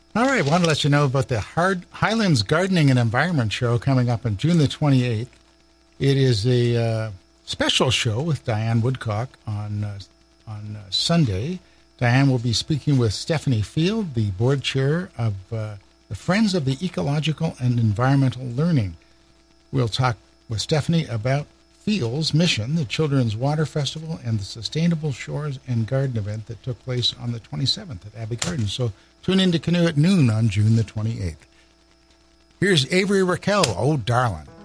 All right, I want to let you know about the Highlands Gardening and Environment Show coming up on June the 28th. It is a special show with Diane Woodcock on Sunday. Diane will be speaking with Stephanie Field, the board chair of the Friends of the Ecological and Environmental Learning. We'll talk with Stephanie about Field's mission, the Children's Water Festival, and the Sustainable Shores and Garden event that took place on the 27th at Abbey Gardens. So tune in to Canoe at noon on June the 28th. Here's Avery Raquel, Oh Darlin'.